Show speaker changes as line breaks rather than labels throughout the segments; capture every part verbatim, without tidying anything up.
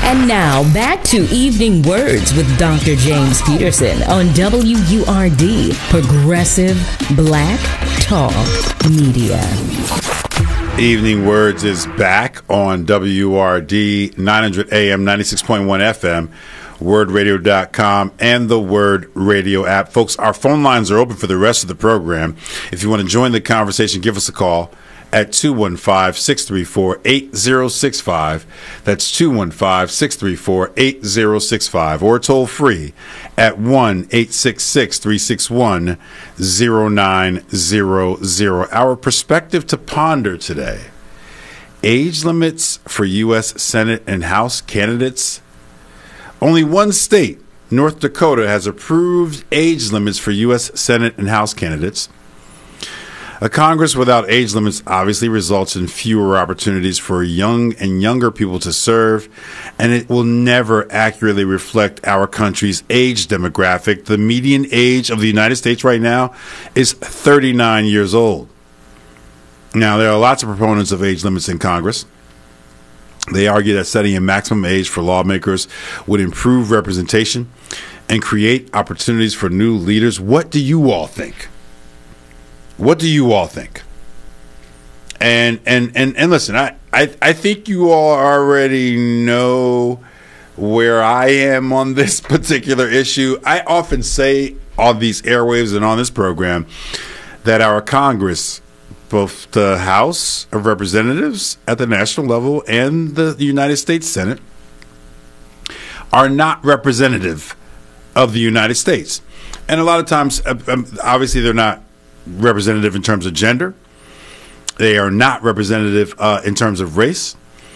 And now, back to Evening Words with Doctor James Peterson on W U R D, Progressive Black Talk Media.
Evening Words is back on W U R D, nine hundred A M, ninety-six point one F M, word radio dot com, and the Word Radio app. Folks, our phone lines are open for the rest of the program. If you want to join the conversation, give us a call at two one five, six three four, eight zero six five. That's two one five, six three four, eight zero six five. Or toll free at one eight six six, three six one, zero nine zero zero. Our perspective to ponder today: age limits for U S Senate and House candidates. Only one state, North Dakota, has approved age limits for U S Senate and House candidates. A Congress without age limits obviously results in fewer opportunities for young and younger people to serve, and it will never accurately reflect our country's age demographic. The median age of the United States right now is thirty-nine years old. Now, there are lots of proponents of age limits in Congress. They argue that setting a maximum age for lawmakers would improve representation and create opportunities for new leaders. What do you all think? What do you all think? And and and, and listen, I, I, I think you all already know where I am on this particular issue. I often say on these airwaves and on this program that our Congress, both the House of Representatives at the national level and the United States Senate, are not representative of the United States. And a lot of times, obviously, they're not representative in terms of gender. They are not representative uh, in terms of race.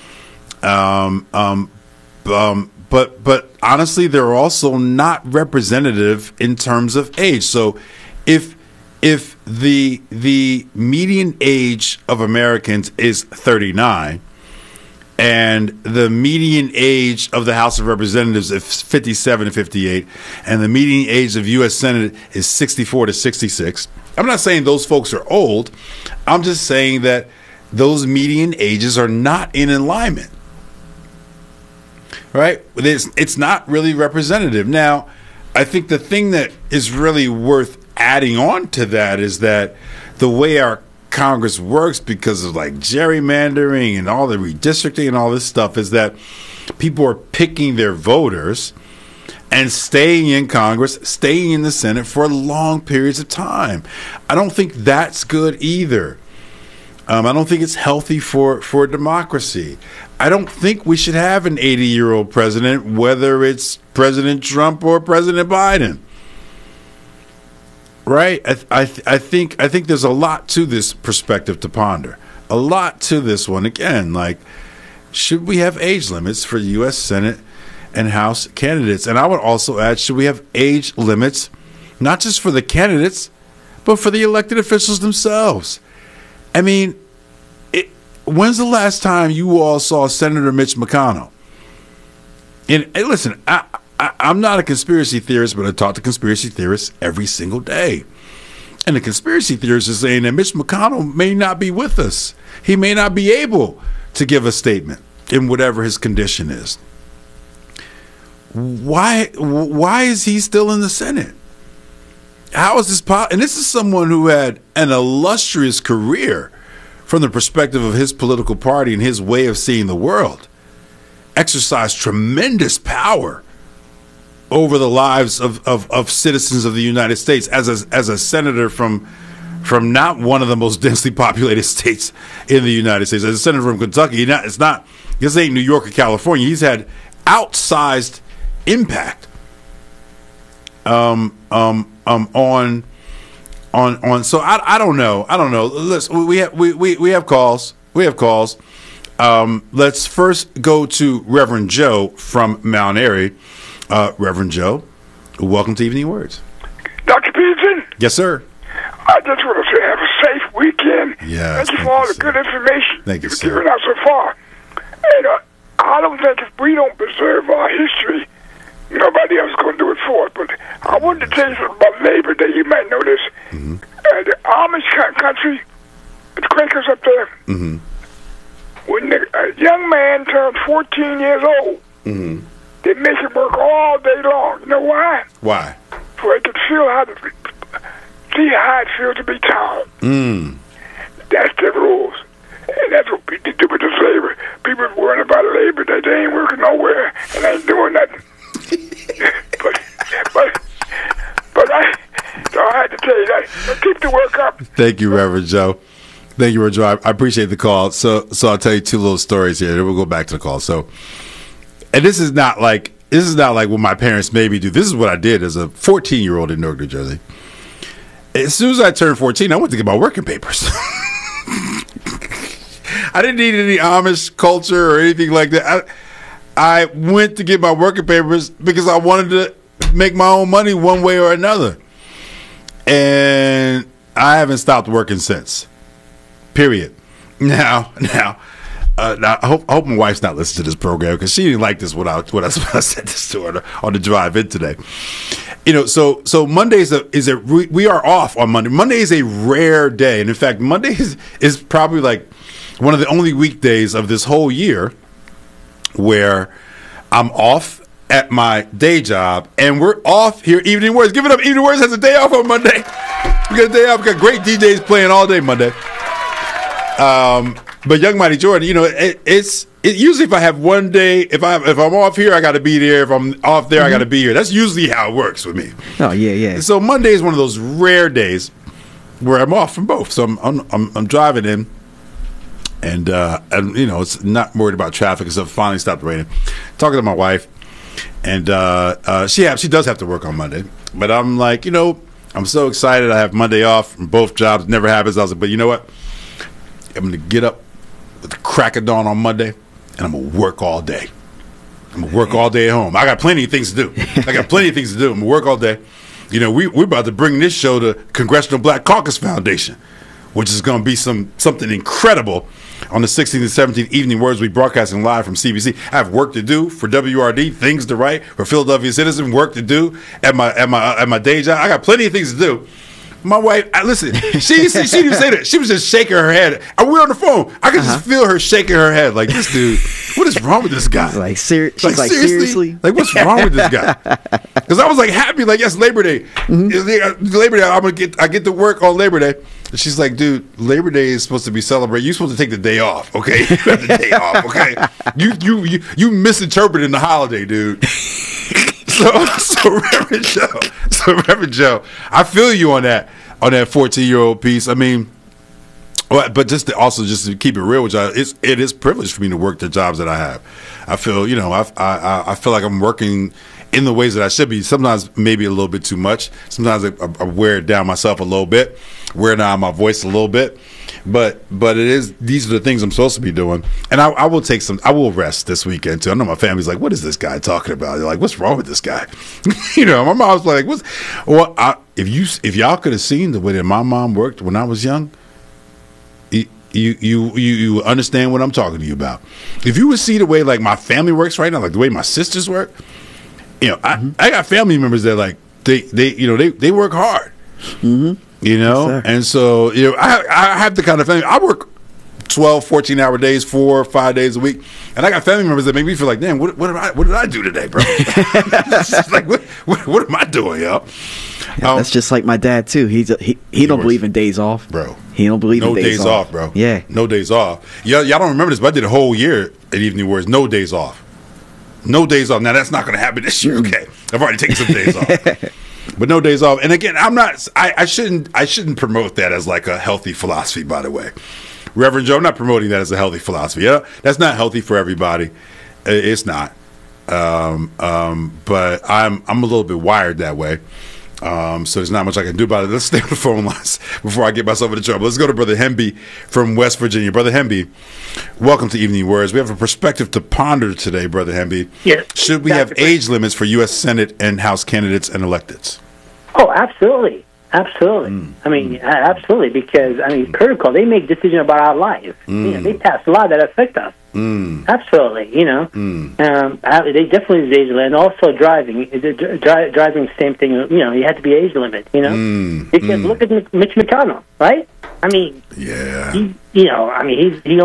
Um, um, um, but but honestly, they're also not representative in terms of age. So if if the the median age of Americans is thirty-nine, and the median age of the House of Representatives is fifty-seven to fifty-eight, and the median age of U S Senate is sixty-four to sixty-six. I'm not saying those folks are old. I'm just saying that those median ages are not in alignment. Right? It's, it's not really representative. Now, I think the thing that is really worth adding on to that is that the way our Congress works, because of like gerrymandering and all the redistricting and all this stuff, is that people are picking their voters and staying in Congress, staying in the Senate for long periods of time. I don't think that's good either. Um, I don't think it's healthy for, for democracy. I don't think we should have an eighty-year-old president, whether it's President Trump or President Biden. Right? I, th- I, th- I think I think there's a lot to this perspective to ponder. A lot to this one. Again, like, should we have age limits for U S Senate and House candidates? And I would also add, should we have age limits, not just for the candidates, but for the elected officials themselves? I mean, it, when's the last time you all saw Senator Mitch McConnell? And, and listen, I, I, I'm not a conspiracy theorist, but I talk to conspiracy theorists every single day. And the conspiracy theorists are saying that Mitch McConnell may not be with us. He may not be able to give a statement in whatever his condition is. Why why is he still in the Senate? How is this possible? And this is someone who had an illustrious career from the perspective of his political party and his way of seeing the world. Exercised tremendous power over the lives of, of, of citizens of the United States as a, as a senator from from not one of the most densely populated states in the United States. As a senator from Kentucky, not, it's not, this ain't New York or California. He's had outsized impact um, um, um, on on on. So I, I don't know. I don't know. Listen, we have we, we, we have calls. We have calls. Um, let's first go to Reverend Joe from Mount Airy. Uh, Reverend Joe, welcome to Evening Words.
Doctor Peterson?
Yes, sir.
I just want to say have a safe weekend.
Yes,
thank you for all the good information
thank you,
you've
sir.
given out so far. And uh, I don't think if we don't preserve our history, nobody else is going to do it for us. But I wanted to tell you something about Labor Day. You might know this. Mm-hmm. Uh, the Amish country, the Quakers up there,
mm-hmm.
when the, a young man turned fourteen years old,
Mm-hmm.
They make him work all day long. You know why?
Why?
So they can feel how to see how it feels to be tired.
Mm.
That's the rules. And that's what people do with this labor. People worrying about labor that they ain't working nowhere and ain't doing nothing. but, but, but I, so I had to tell you that. So keep the work up.
Thank you, Reverend Joe. Thank you, Reverend Joe. I, I appreciate the call. So, so I'll tell you two little stories here. Then we'll go back to the call. So, and this is not like this is not like what my parents made me do. This is what I did as a fourteen-year-old in Newark, New Jersey. As soon as I turned fourteen, I went to get my working papers. I didn't need any Amish culture or anything like that. I, I went to get my working papers because I wanted to make my own money one way or another. And I haven't stopped working since. Period. Now, now, uh, now I, hope, I hope my wife's not listening to this program because she didn't like this when I, when I, when I said this to her on the drive in today. You know, so so Monday is a, is a we, we are off on Monday. Monday is a rare day, and in fact, Monday is, is probably like one of the only weekdays of this whole year where I'm off at my day job, and we're off here. Evening Words, give it up. Evening Words has a day off on Monday. We got a day off. We got great D Js playing all day Monday. Um, but Young Mighty Jordan, you know, it, it's it, usually if I have one day, if I if I'm off here, I got to be there. If I'm off there, mm-hmm. I got to be here. That's usually how it works with me.
Oh yeah, yeah.
So Monday is one of those rare days where I'm off from both. So I'm I'm I'm, I'm driving in, and uh, and you know, it's not worried about traffic. So it finally stopped raining. Talking to my wife, and uh, uh, she have, she does have to work on Monday, but I'm like, you know, I'm so excited. I have Monday off from both jobs. Never happens. I was like, but you know what? I'm going to get up with the crack of dawn on Monday, and I'm going to work all day. I'm going to work all day at home. I got plenty of things to do. I got plenty of things to do. I'm going to work all day. You know, we, we're about to bring this show to Congressional Black Caucus Foundation, which is going to be some something incredible on the sixteenth and seventeenth Evening Words. We broadcasting live from C B C. I have work to do for W R D, things to write for Philadelphia Citizen, work to do at my at my at my day job. I got plenty of things to do. My wife, I, listen, she, she she didn't say that. She was just shaking her head. And we were on the phone. I could uh-huh. just feel her shaking her head. Like, this dude, what is wrong with this guy?
Like, ser- she's like,
like
seriously? seriously?
Like, what's wrong with this guy? Because I was like happy, like, yes, Labor Day. Mm-hmm. Labor Day, I'm gonna get I get to work on Labor Day. And she's like, dude, Labor Day is supposed to be celebrated. You're supposed to take the day off, okay? You have the day off, okay? You you you you misinterpreted the holiday, dude. So so Reverend Joe, so Reverend Joe, I feel you on that. On that fourteen-year-old piece, I mean, well, but just to also just to keep it real with you, it's it is privileged for me to work the jobs that I have. I feel, you know, I I I feel like I'm working in the ways that I should be. Sometimes maybe a little bit too much. Sometimes I, I wear it down myself a little bit, wear down my voice a little bit. But but it is these are the things I'm supposed to be doing, and I, I will take some. I will rest this weekend too. I know my family's like, "What is this guy talking about?" They're like, "What's wrong with this guy?" You know, my mom's like, "What's?" Well, I, if you if y'all could have seen the way that my mom worked when I was young, you you you you understand what I'm talking to you about. If you would see the way like my family works right now, like the way my sisters work, you know, mm-hmm. I I got family members that like they they you know they they work hard.
Mm-hmm.
You know, yes, and so, you know, I I have the kind of family. I work twelve, fourteen hour days, four or five days a week. And I got family members that make me feel like, damn, what, what, did, I, what did I do today, bro? Like, what, what, what am I doing, yo?
Yeah, um, that's just like my dad, too. He's a, he he don't believe in days off.
Bro.
He don't believe
no
in days,
days off.
off,
bro.
Yeah.
No days off. Y'all, y'all don't remember this, but I did a whole year at Evening Words, no days off. No days off. Now, that's not going to happen this year, okay? I've already taken some days off. But no days off. And again, I'm not I, I shouldn't I shouldn't promote that as like a healthy philosophy, by the way. Reverend Joe, I'm not promoting that as a healthy philosophy. Yeah, that's not healthy for everybody. It's not. Um, um, but I'm I'm a little bit wired that way. Um, so there's not much I can do about it. Let's stay on the phone lines before I get myself into trouble. Let's go to Brother Hemby from West Virginia. Brother Hemby, welcome to Evening Words. We have a perspective to ponder today, Brother Hemby.
Yes.
Should we have age limits for U S Senate and House candidates and electeds?
Oh, absolutely. Absolutely. Mm. I mean, mm. absolutely, because, I mean, it's critical. They make decisions about our lives. Mm. You know, they pass laws that affect us. Mm. Absolutely, you know. Mm. Um, they definitely age limit. And also driving. Dri- driving, same thing. You know, you have to be age limit, you know. Mm. Because mm. look at Mitch McConnell, right? I mean,
yeah.
He, you know, I mean, he's, he almost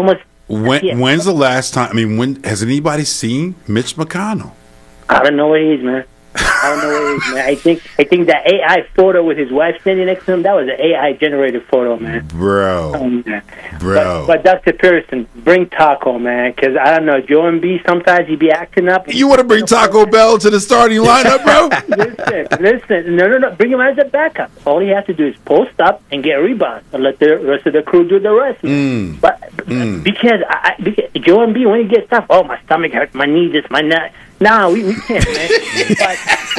when,
Yeah.
when's the last time? I mean, when has anybody seen Mitch McConnell?
I don't know where he is, man. I don't know where he is, man. I think I think that A I photo with his wife standing next to him, that was an A I generated photo, man.
Bro,
Um,
bro.
But, but Doctor Pearson, bring Taco, man, because I don't know, Joe and B, sometimes he be acting up.
You want to bring Taco Bell to the starting lineup, bro?
Listen, listen, no, no, no, bring him as a backup. All he has to do is post up and get a rebound, and let the rest of the crew do the rest.
Mm.
But
Mm.
because, I, I- because Joe and B, when he gets tough, oh, my stomach hurts, my knee, this, my neck. No, we, we can't, man. but,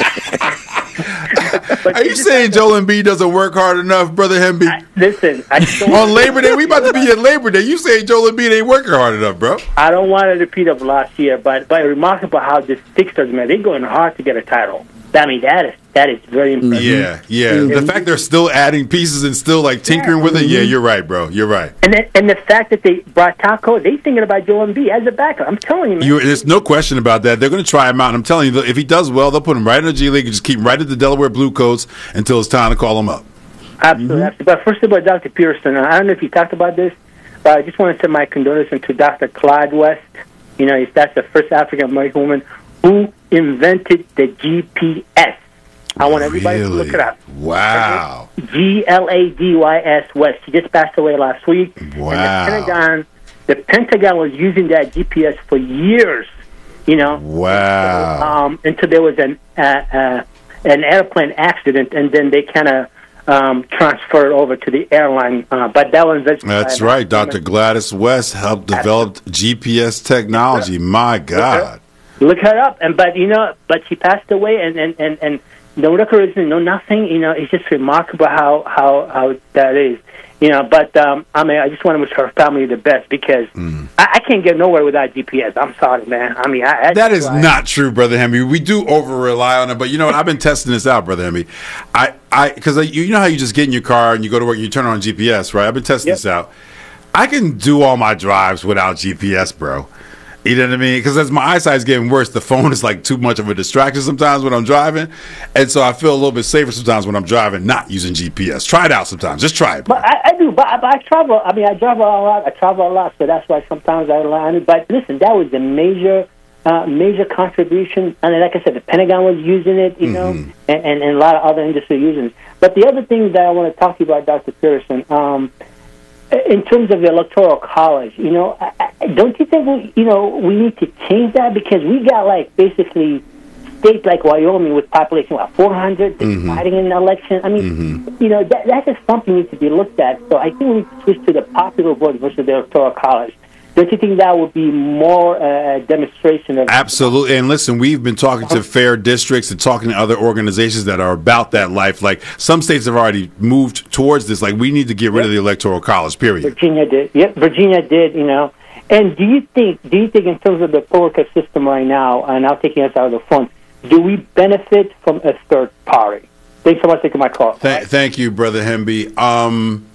but
Are you saying Joel Embiid doesn't work hard enough, brother Hemby?
I, listen, I just don't
On Labor Day, we about to be at Labor Day. You saying Joel Embiid ain't working hard enough, bro?
I don't want to repeat of last year, but but remarkable how the Sixers, man, they're going hard to get a title. I mean, that is that is very impressive.
Yeah, yeah. The fact they're still adding pieces and still like tinkering with it. Yeah, you're right, bro. You're right.
And then, and the fact that they brought Taco, they thinking about Joel Embiid as a backup. I'm telling you, man.
You, there's no question about that. They're going to try him out, and I'm telling you, if he does well, they'll put him right in the G League and just keep him right at the Delaware Blue Coats until it's time to call him up.
Absolutely,
Mm-hmm.
absolutely. But first of all, Doctor Pearson, I don't know if you talked about this, but I just want to send my condolences to Doctor Clyde West. You know, if that's the first African American woman who invented the G P S. I want everybody to look it up.
Wow.
G L A D Y S West. She just passed away last week.
Wow.
And the Pentagon, the Pentagon was using that G P S for years. You know.
Wow.
Um, until there was an uh, uh, an airplane accident, and then they kind of um, transferred over to the airline. Uh, but that was
That's right. Doctor Gladys West helped develop G P S technology. My God.
Look her up, and but you know, but she passed away, and and and, and no records, no nothing. You know, it's just remarkable how how how that is. You know, but um, I mean, I just want to wish her family the best because
Mm.
I, I can't get nowhere without G P S. I'm sorry, man. I mean, I, I
That is
I,
not true, Brother Hemby. We do over rely on it, but you know what? I've been testing this out, Brother Hemby. I, I, because you know how you just get in your car and you go to work and you turn on G P S, right? I've been testing
Yep.
this out. I can do all my drives without G P S, bro. You know what I mean? Because as my eyesight's getting worse, the phone is like too much of a distraction sometimes when I'm driving, and so I feel a little bit safer sometimes when I'm driving not using G P S. Try it out sometimes. Just try it, bro.
But I, I do, but, but I travel. I mean, I travel a lot. I travel a lot, so that's why sometimes I rely on it. But listen, that was a major, uh, major contribution. And like I said, the Pentagon was using it, you know,
Mm-hmm.
and, and, and a lot of other industry using it. But the other thing that I want to talk to you about, Doctor Pearson, um, in terms of the Electoral College, you know, I, I, don't you think we, you know, we need to change that because we got like basically states like Wyoming with population what four hundred
Mm-hmm.
fighting in an election. I mean, you know, that that is something that needs to be looked at. So I think we need to switch to the popular vote versus the Electoral College. Don't you think that would be more uh, demonstration of
Absolutely. And listen, we've been talking to fair districts and talking to other organizations that are about that life. Like some states have already moved towards this. Like we need to get rid of the Electoral College, period.
Virginia did? Yep, Virginia did. You know, and do you think? Do you think in terms of the political system right now, and I'll take us out of the phone, do we benefit from a third party? Thanks so much for taking my call.
Th- thank you, Brother Hemby. Um,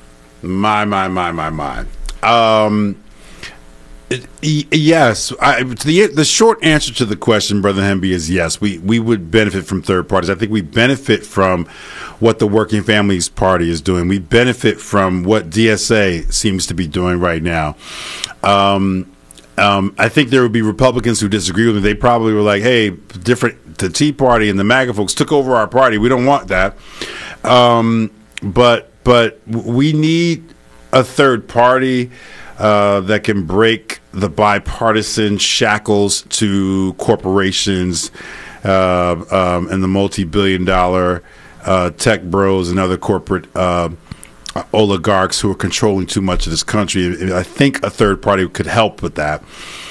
my, my, my, my, my. Um, it- y- yes. I, the the short answer to the question, Brother Hemby, is yes. We we would benefit from third parties. I think we benefit from what the Working Families Party is doing. We benefit from what D S A seems to be doing right now. Um, um, I think there would be Republicans who disagree with me. They probably were like, "Hey, different." The Tea Party and the MAGA folks took over our party. We don't want that. Um, but but we need a third party uh, that can break the bipartisan shackles to corporations uh, um, and the multi-billion dollar uh, tech bros and other corporate uh, oligarchs who are controlling too much of this country. I think a third party could help with that.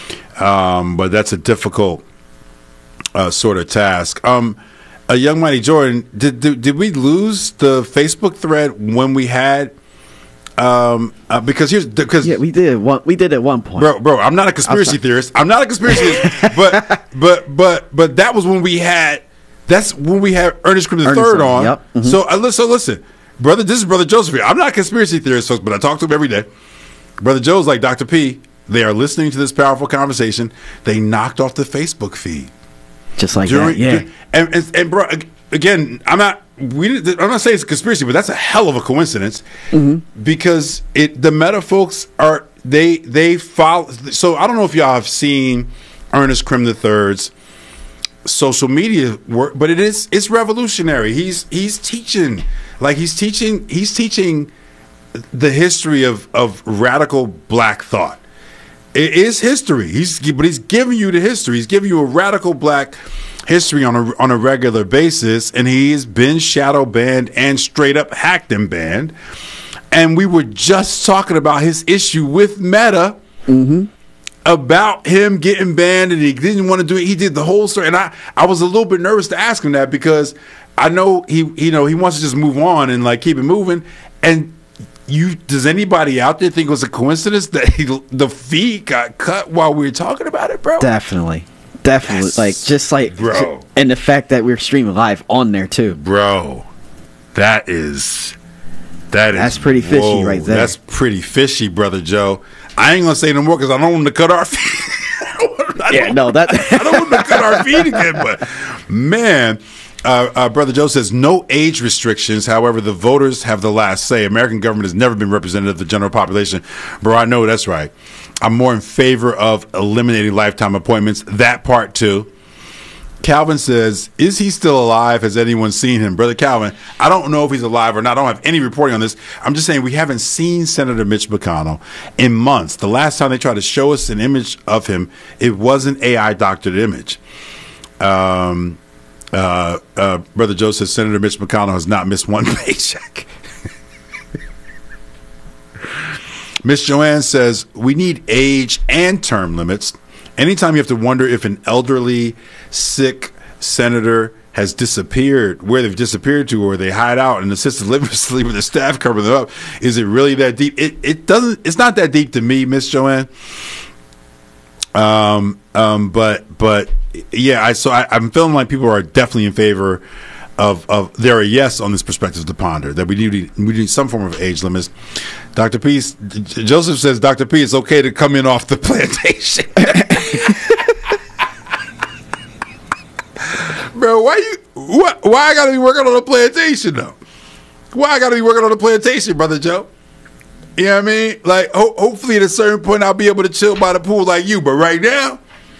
Um, but that's a difficult uh, sort of task. Um, a young Mighty Jordan, did, did did we lose the Facebook thread when we had? Um, uh, because here's because
Yeah, we did. One, we did at one point.
bro, bro, I'm not a conspiracy theorist. I'm not a conspiracy theorist, but but but but that was when we had. That's when we had Ernest Grimm the
Ernest
third
on,
on.
yep. Mhm.
So uh, listen, so listen, brother. This is Brother Joseph here. I'm not a conspiracy theorist, folks, but I talk to him every day. Brother Joe's like Doctor P. They are listening to this powerful conversation. They knocked off the Facebook feed.
Just like
During,
that, yeah.
and, and and bro, again, I'm not. We I'm not saying it's a conspiracy, but that's a hell of a coincidence
Mm-hmm.
because it the Meta folks are they they follow. So I don't know if y'all have seen Ernest Krim the third's social media work, but it is it's revolutionary. He's he's teaching like he's teaching he's teaching the history of of radical black thought. It is history. He's but he's giving you the history. He's giving you a radical black history on a on a regular basis, and he's been shadow banned and straight up hacked and banned. And we were just talking about his issue with Meta.
Mm-hmm.
About him getting banned, and he didn't want to do it. He did the whole story, and I, I was a little bit nervous to ask him that because I know he, you know, he wants to just move on and like keep it moving. And you, does anybody out there think it was a coincidence that he, the feed got cut while we were talking about it, bro?
Definitely, definitely.
That's,
like just like,
bro,
and the fact that we're streaming live on there too,
bro. That is that
that's
is
pretty fishy,
whoa,
right there.
That's pretty fishy, brother Joe. I ain't gonna say no more because I don't want to cut our feed.
Yeah, no, that
I don't want to cut our feed again. But man, uh, uh, brother Joe says no age restrictions. However, the voters have the last say. American government has never been representative of the general population. Bro, I know that's right. I'm more in favor of eliminating lifetime appointments. That part too. Calvin says, is he still alive? Has anyone seen him? Brother Calvin, I don't know if he's alive or not. I don't have any reporting on this. I'm just saying we haven't seen Senator Mitch McConnell in months. The last time they tried to show us an image of him, it was an A I doctored image. Um, uh, uh, Brother Joe says Senator Mitch McConnell has not missed one paycheck. Miss Joanne says, we need age and term limits. Anytime you have to wonder if an elderly, sick senator has disappeared, where they've disappeared to, or they hide out in an assisted living facility with the staff covering them up, is it really that deep? It it doesn't. It's not that deep to me, Miss Joanne. Um. Um. But but yeah. I so I, I'm feeling like people are definitely in favor of of there are yes on this perspective to ponder that we need we need some form of age limits. Doctor P, Joseph says, Doctor P, it's okay to come in off the plantation. Bro, why you why, why I gotta be working on a plantation though? Why I gotta be working on a plantation, brother Joe? You know what I mean? Like, ho- hopefully at a certain point I'll be able to chill by the pool like you, but right now,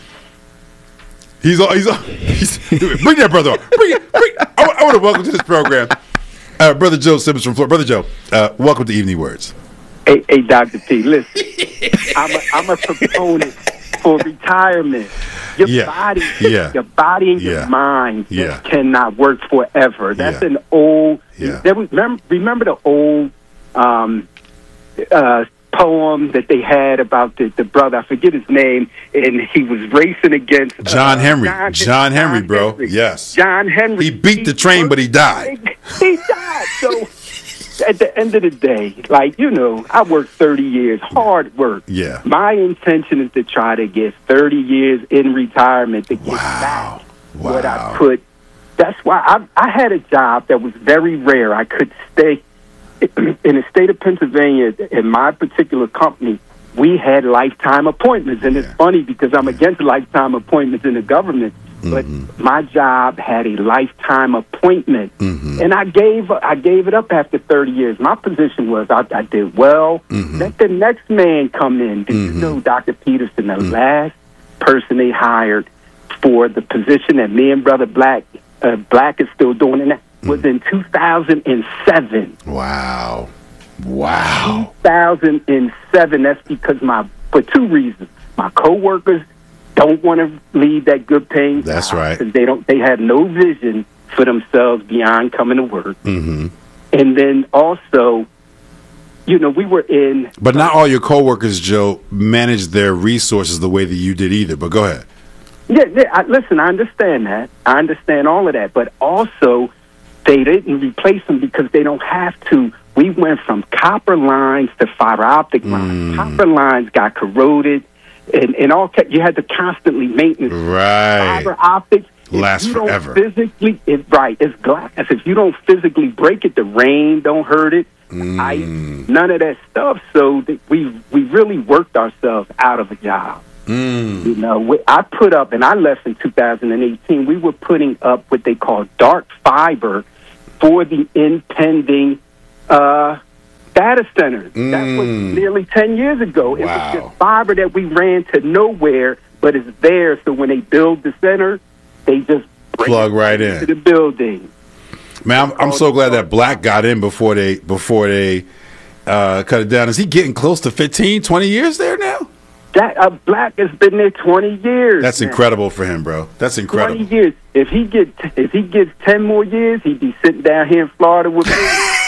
he's all he's all he's, bring that brother on. Bring it, bring it. I, I want to welcome to this program, uh, brother Joe Simmons from Florida. Brother Joe, uh, welcome to Evening Words.
Hey, hey, Doctor P, listen, I'm a, I'm a proponent for retirement. Your
Yeah.
body,
Yeah.
your body and
Yeah.
your mind
Yeah.
cannot work forever. That's
Yeah.
an old.
Yeah.
There was, remember, remember the old um, uh, poem that they had about the, the brother. I forget his name, and he was racing against uh,
John Henry.
John,
John Henry,
John
bro.
Henry.
Yes.
John Henry.
He beat the train, but he died.
He died. So. At the end of the day, like, you know, I worked thirty years, hard work.
Yeah.
My intention is to try to get thirty years in retirement to get
Wow.
back
Wow.
what I put. That's why I, I had a job that was very rare. I could stay in the state of Pennsylvania. In my particular company, we had lifetime appointments. And
Yeah.
it's funny because I'm against lifetime appointments in the government. But
Mm-hmm.
my job had a lifetime appointment,
Mm-hmm.
and I gave I gave it up after thirty years. My position was I, I did well.
Mm-hmm.
Let the next man come in. Did you know, Doctor Peterson, the
Mm-hmm.
last person they hired for the position that me and Brother Black uh, Black is still doing, and that was in two thousand seven.
Wow. Wow.
two thousand seven. That's because my for two reasons. My coworkers don't want to leave that good paying
That's
job
right.
because they don't. They have no vision for themselves beyond coming to work.
Mm-hmm.
And then also, you know, we were in.
But not all your coworkers, Joe, managed their resources the way that you did either. But go ahead.
Yeah, yeah I, listen, I understand that. I understand all of that. But also, they didn't replace them because they don't have to. We went from copper lines to fiber optic lines.
Mm.
Copper lines got corroded, and, and all kept, you had to constantly maintenance.
Right.
Fiber optics. If
Lasts
you don't
forever.
Physically, it, right, it's glass. If you don't physically break it, the rain don't hurt it.
Mm.
Ice, none of that stuff. So th- we we really worked ourselves out of a job.
Mm.
You know, we, I put up, and I left in two thousand eighteen. We were putting up what they call dark fiber for the impending uh, data centers. Mm. That was nearly ten years ago. It
wow.
was just fiber that we ran to nowhere, but it's there. So when they build the center, they just
plug right in
to the building.
Man, I'm, I'm so glad that Black got in before they before they uh, cut it down. Is he getting close to fifteen, twenty years there now?
That uh, Black has been there twenty years.
That's
now.
incredible for him, bro. That's incredible.
Twenty years. If he gets if he gets ten more years, he'd be sitting down here in Florida with me.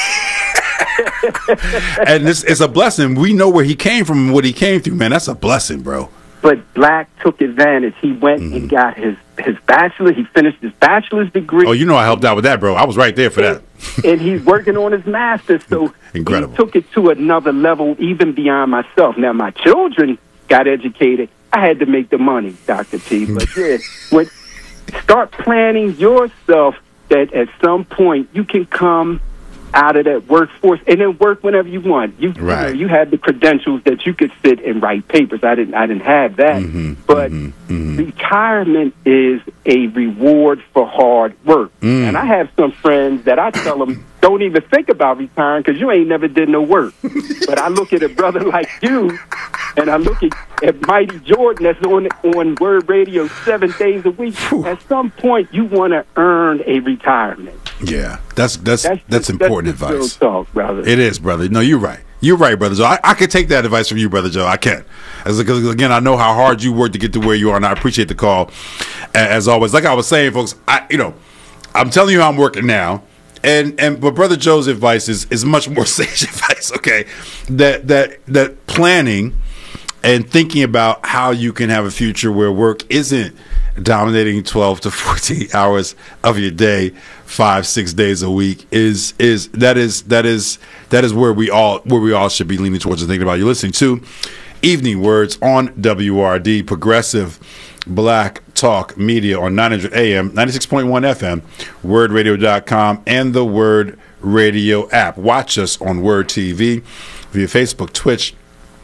And this is a blessing. We know where he came from and what he came through, man. That's a blessing, bro.
But Black took advantage. He went mm-hmm. and got his, his bachelor. He finished his bachelor's degree.
Oh, you know I helped out with that, bro. I was right there for
and,
that.
And he's working on his master's. So
incredible.
He took it to another level, even beyond myself. Now, my children got educated. I had to make the money, Doctor T. But yeah, when, start planning yourself that at some point you can come out of that workforce and then work whenever you want. You,
right.
you know, you have the credentials that you could sit and write papers. I didn't I didn't have that.
Mm-hmm,
but
mm-hmm, mm-hmm.
retirement is a reward for hard work.
Mm.
And I have some friends that I tell them, don't even think about retiring because you ain't never did no work. But I look at a brother like you, and I look at, at Mighty Jordan that's on on Word Radio seven days a week. Whew. At some point, you want to earn a retirement.
Yeah, that's that's that's, that's important
that's
advice.
Talk, brother.
It is, brother. No, you're right. You're right, brother Joe. I, I can take that advice from you, brother Joe. I can. As because again, I know how hard you work to get to where you are, and I appreciate the call. As always, like I was saying, folks, I you know, I'm telling you how I'm working now. And and but Brother Joe's advice is, is much more sage advice, okay? That that that planning and thinking about how you can have a future where work isn't dominating twelve to fourteen hours of your day, five, six days a week is is that is that is that is where we all where we all should be leaning towards and thinking about. You're listening to Evening Words on W R D, Progressive Black Talk Media on nine hundred A M, ninety-six point one F M, word radio dot com, and the Word Radio app. Watch us on Word T V via Facebook, Twitch,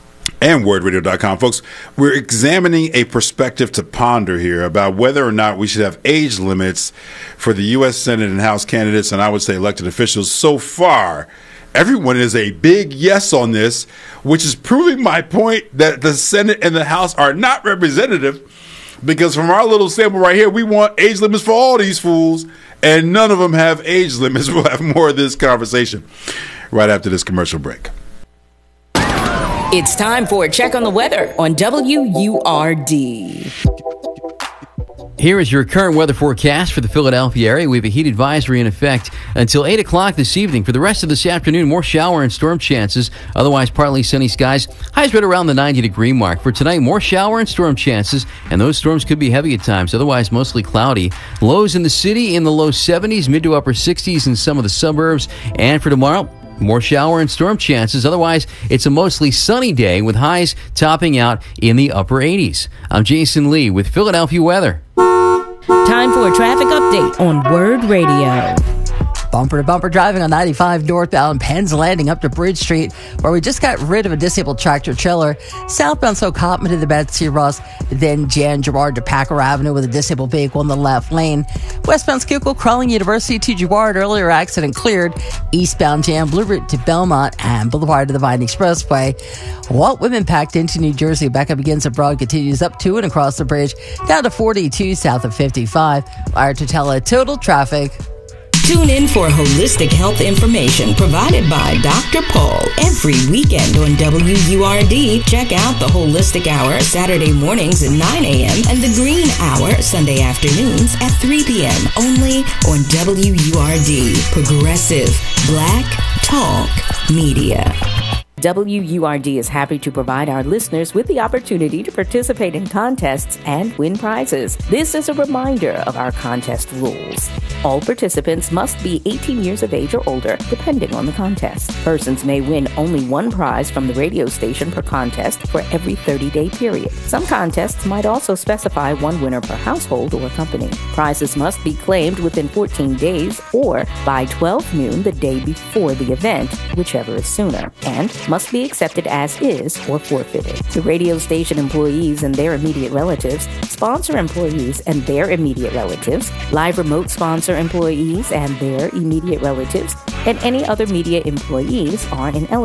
and word radio dot com. Folks, we're examining a perspective to ponder here about whether or not we should have age limits for the U S Senate and House candidates, and I would say elected officials. So far, everyone is a big yes on this, which is proving my point that the Senate and the House are not representative. Because from our little sample right here, we want age limits for all these fools, and none of them have age limits. We'll have more of this conversation right after this commercial break.
It's time for a check on the weather on W U R D.
Here is your current weather forecast for the Philadelphia area. We have a heat advisory in effect until eight o'clock this evening. For the rest of this afternoon, more shower and storm chances. Otherwise, partly sunny skies. Highs right around the ninety degree mark. For tonight, more shower and storm chances, and those storms could be heavy at times. Otherwise, mostly cloudy. Lows in the city in the low seventies, mid to upper sixties in some of the suburbs. And for tomorrow, more shower and storm chances. Otherwise, it's a mostly sunny day with highs topping out in the upper eighties. I'm Jason Lee with Philadelphia weather.
Time for a traffic update on Word Radio.
Bumper to bumper driving on ninety-five northbound Penn's Landing up to Bridge Street, where we just got rid of a disabled tractor trailer. Southbound Southampton to the Betsy Ross, then Jan Gerard to Packer Avenue with a disabled vehicle in the left lane. Westbound Schuylkill, Crawling University to Gerard, earlier accident cleared. Eastbound Jan Blue Route to Belmont and Boulevard to the Vine Expressway. Walt Whitman packed into New Jersey. Backup begins abroad, continues up to and across the bridge, down to forty-two south of fifty-five. Wire to Tele Total Traffic.
Tune in for holistic health information provided by Doctor Paul every weekend on W U R D. Check out the Holistic Hour Saturday mornings at nine a.m. and the Green Hour Sunday afternoons at three p.m. only on W U R D. Progressive Black Talk Media. W U R D is happy to provide our listeners with the opportunity to participate in contests and win prizes. This is a reminder of our contest rules. All participants must be eighteen years of age or older, depending on the contest. Persons may win only one prize from the radio station per contest for every thirty-day period. Some contests might also specify one winner per household or company. Prizes must be claimed within fourteen days or by twelve noon the day before the event, whichever is sooner, and must be accepted as is or forfeited. The radio station employees and their immediate relatives, sponsor employees and their immediate relatives, live remote sponsor employees and their immediate relatives, and any other media employees are ineligible